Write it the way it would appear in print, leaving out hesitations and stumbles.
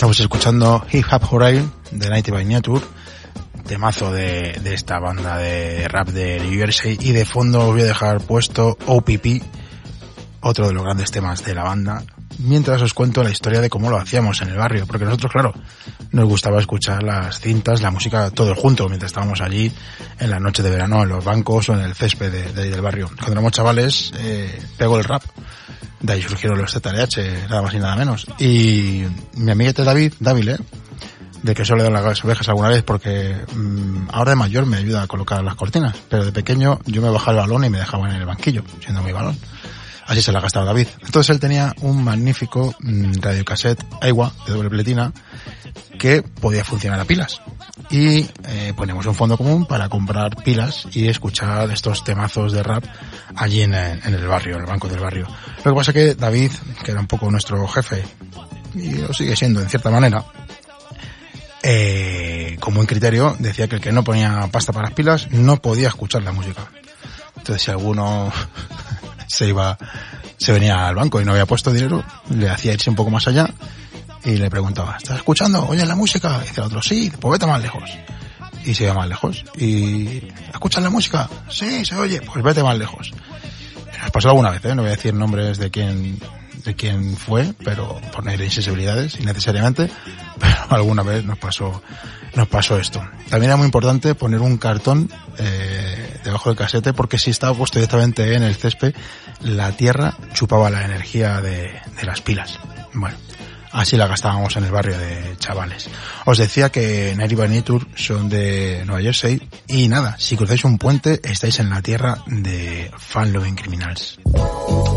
Estamos escuchando Hip Hop Hooray de Nighty by Nature, temazo de esta banda de rap de New Jersey, y de fondo os voy a dejar puesto OPP, otro de los grandes temas de la banda, mientras os cuento la historia de cómo lo hacíamos en el barrio, porque nosotros, claro, nos gustaba escuchar las cintas, la música, todo junto, mientras estábamos allí en la noche de verano, en los bancos o en el césped de ahí del barrio. Cuando éramos chavales, pegó el rap. De ahí surgieron los ZLH, nada más y nada menos. Y mi amiguete David, de que eso le dan las ovejas alguna vez, porque ahora de mayor me ayuda a colocar las cortinas, pero de pequeño yo me bajaba el balón y me dejaba en el banquillo, siendo mi balón. Así se la gastaba David. Entonces él tenía un magnífico radiocassette Aiwa de doble pletina que podía funcionar a pilas. Y ponemos un fondo común para comprar pilas y escuchar estos temazos de rap allí en el barrio, en el banco del barrio. Lo que pasa es que David, que era un poco nuestro jefe, y lo sigue siendo en cierta manera, con buen criterio, decía que el que no ponía pasta para las pilas no podía escuchar la música. Entonces si alguno se venía al banco y no había puesto dinero, le hacía irse un poco más allá y le preguntaba, ¿estás escuchando? ¿Oyes la música? Y dice el otro, sí, pues vete más lejos. Y se iba más lejos. Y, ¿escuchas la música? Sí, se oye, pues vete más lejos. Nos pasó alguna vez, no voy a decir nombres de quién fue, pero por no ir a insensibilidades innecesariamente, pero alguna vez nos pasó esto. También era muy importante poner un cartón debajo del casete, porque si estaba puesto directamente en el césped, la tierra chupaba la energía de las pilas. Bueno, así la gastábamos en el barrio de chavales. Os decía que Nighty by Nature son de Nueva Jersey, y nada, si cruzáis un puente estáis en la tierra de Fun Loving Criminals.